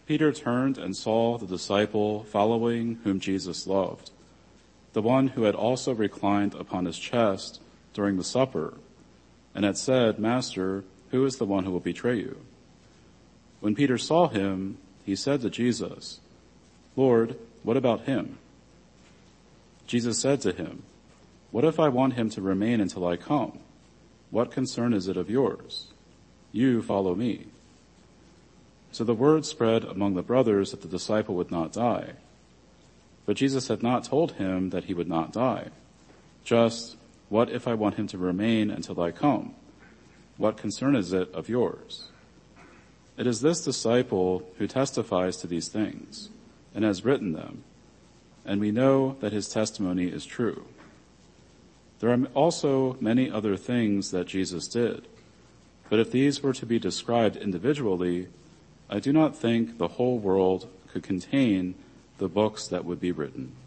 Peter turned and saw the disciple following whom Jesus loved, the one who had also reclined upon his chest during the supper, and had said, "Master, who is the one who will betray you?" When Peter saw him, he said to Jesus, "Lord, what about him?" Jesus said to him, "What if I want him to remain until I come? What concern is it of yours? You follow me." So the word spread among the brothers that the disciple would not die. But Jesus had not told him that he would not die. Just, "What if I want him to remain until I come? What concern is it of yours?" It is this disciple who testifies to these things and has written them, and we know that his testimony is true. There are also many other things that Jesus did, but if these were to be described individually, I do not think the whole world could contain the books that would be written.